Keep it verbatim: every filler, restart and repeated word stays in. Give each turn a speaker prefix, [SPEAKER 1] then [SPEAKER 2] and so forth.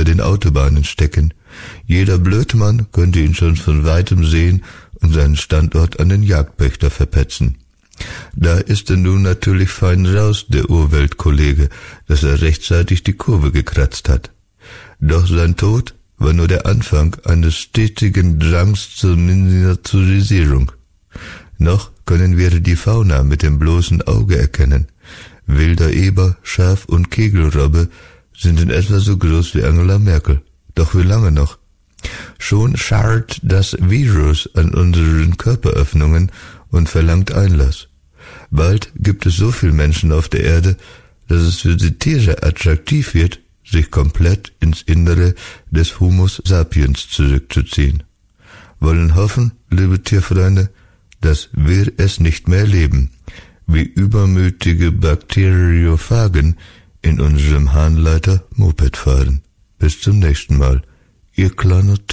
[SPEAKER 1] unter den Autobahnen stecken. Jeder Blödmann könnte ihn schon von weitem sehen und seinen Standort an den Jagdpächter verpetzen. Da ist er nun natürlich fein raus, der Urweltkollege, dass er rechtzeitig die Kurve gekratzt hat. Doch sein Tod war nur der Anfang eines stetigen Drangs zur Miniaturisierung. Noch können wir die Fauna mit dem bloßen Auge erkennen. Wilder Eber, Schaf und Kegelrobbe sind in etwa so groß wie Angela Merkel. Doch wie lange noch? Schon scharrt das Virus an unseren Körperöffnungen und verlangt Einlass. Bald gibt es so viele Menschen auf der Erde, dass es für die Tiere attraktiv wird, sich komplett ins Innere des Homo sapiens zurückzuziehen. Wollen hoffen, liebe Tierfreunde, dass wir es nicht mehr erleben, wie übermütige Bakteriophagen in unserem Harnleiter Moped fahren. Bis zum nächsten Mal, ihr kleiner